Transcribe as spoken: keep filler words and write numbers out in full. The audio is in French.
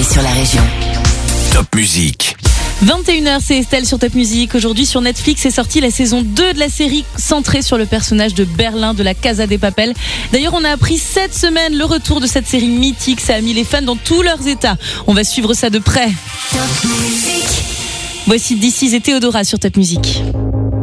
sur la région. Top Musique. vingt et une heures, c'est Estelle sur Top Musique. Aujourd'hui sur Netflix est sortie la saison deux de la série centrée sur le personnage de Berlin de la Casa de Papel. D'ailleurs, on a appris cette semaine le retour de cette série mythique. Ça a mis les fans dans tous leurs états. On va suivre ça de près. Top Musique. Voici This Is et Théodora sur Top Musique.